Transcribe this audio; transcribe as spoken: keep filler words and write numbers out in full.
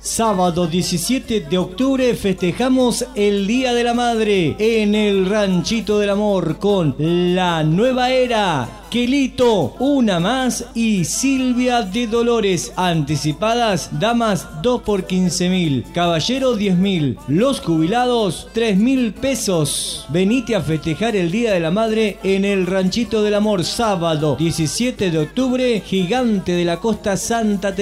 Sábado diecisiete de octubre festejamos el Día de la Madre en el Ranchito del Amor con La Nueva Era, Quelito, Una Más y Silvia de Dolores. Anticipadas, damas dos por quince mil, caballero diez mil, los jubilados tres mil pesos. Venite a festejar el Día de la Madre en el Ranchito del Amor, sábado diecisiete de octubre, Gigante de la Costa, Santa Teresa.